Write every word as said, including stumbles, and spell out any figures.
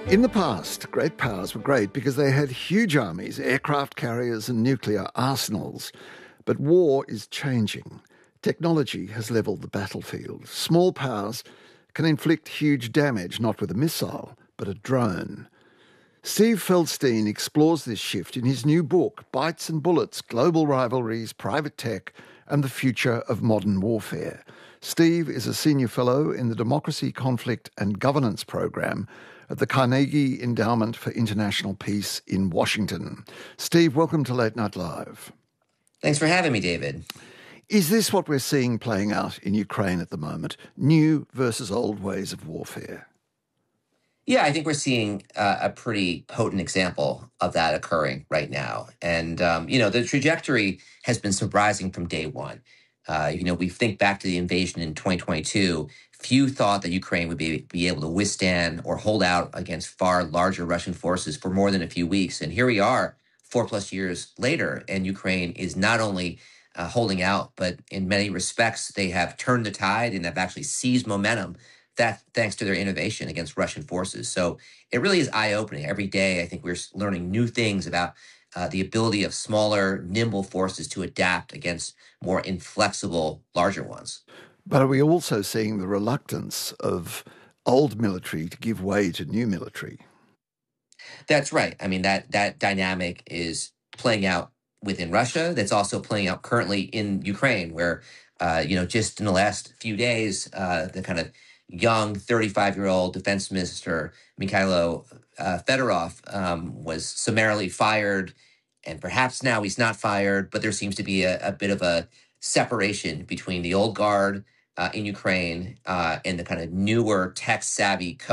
In the past, great powers were great because they had huge armies, aircraft carriers and nuclear arsenals. But war is changing. Technology has levelled the battlefield. Small powers can inflict huge damage, not with a missile, but a drone. Steve Feldstein explores this shift in his new book, Bytes and Bullets, Global Rivalries, Private Tech and the Future of Modern Warfare. Steve is a senior fellow in the Democracy, Conflict and Governance program at the Carnegie Endowment for International Peace in Washington. Steve, welcome to Late Night Live. Thanks for having me, David. Is this what we're seeing playing out in Ukraine at the moment? New versus old ways of warfare? Yeah, I think we're seeing uh, a pretty potent example of that occurring right now. And, um, you know, the trajectory has been surprising from day one. Uh, you know, we think back to the invasion in twenty twenty-two. Few thought that Ukraine would be, be able to withstand or hold out against far larger Russian forces for more than a few weeks. And here we are, four plus years later, and Ukraine is not only uh, holding out, but in many respects, they have turned the tide and have actually seized momentum. That thanks to their innovation against Russian forces. So it really is eye-opening. Every day, I think we're learning new things about uh, the ability of smaller, nimble forces to adapt against more inflexible, larger ones. But are we also seeing the reluctance of old military to give way to new military? That's right. I mean, that that dynamic is playing out within Russia. That's also playing out currently in Ukraine, where, uh, you know, just in the last few days, uh, the kind of young thirty-five-year-old defense minister, Mikhailo uh, Fedorov, um, was summarily fired. And perhaps now he's not fired, but there seems to be a, a bit of a separation between the old guard uh, in Ukraine uh, and the kind of newer tech-savvy